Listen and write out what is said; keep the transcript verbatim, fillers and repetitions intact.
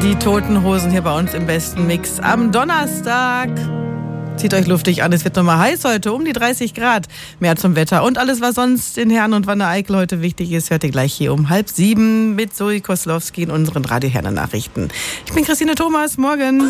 Die Toten Hosen hier bei uns im besten Mix am Donnerstag. Zieht euch luftig an, es wird nochmal heiß heute, um die dreißig Grad. Mehr zum Wetter und alles, was sonst in Herne und Wanne-Eickel heute wichtig ist, hört ihr gleich hier um halb sieben mit Zoe Koslowski in unseren Radio Herne Nachrichten. Ich bin Christine Thomas, morgen.